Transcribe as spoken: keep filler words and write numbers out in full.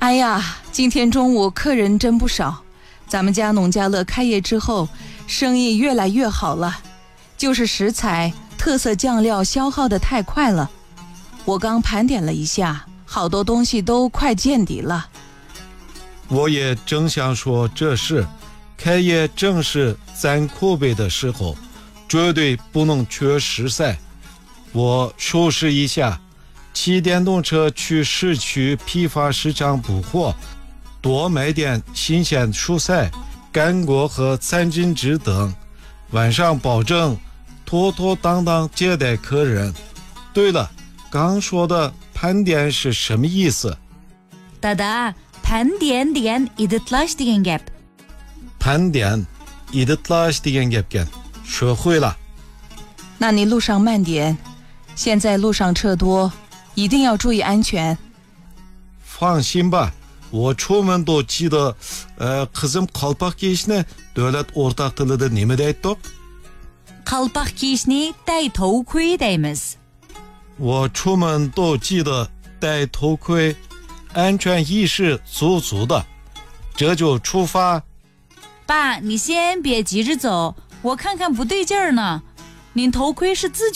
哎呀，今天中午客人真不少，咱们家农家乐开业之后，生意越来越好了，就是食材、特色酱料消耗得太快了。我刚盘点了一下，好多东西都快见底了。 我也正想说这事，开业正是攒口碑的时候，绝对不能缺食材。我收拾一下，骑电动车去市区批发市场补货，多买点新鲜蔬菜、干果和餐巾纸等，晚上保证妥妥当当接待客人。对了，刚说的盘点是什么意思？ Dada,盘点degan iditlash degan gap. 盘点 iditlash degan gapgan. 学会了。 那你路上慢点，现在路上车多，一定要注意安全。 放心吧，我出门都记得呃, kızım qalpak kiyishni davlat o'rtaq tilida nima deydi? Qalpak kiyishni tay头盔 deymiz. 我出门都记得戴头盔，安全意识足足的。这就出发。 爸，你先别急着走，我看看不对劲儿呢。您头盔是自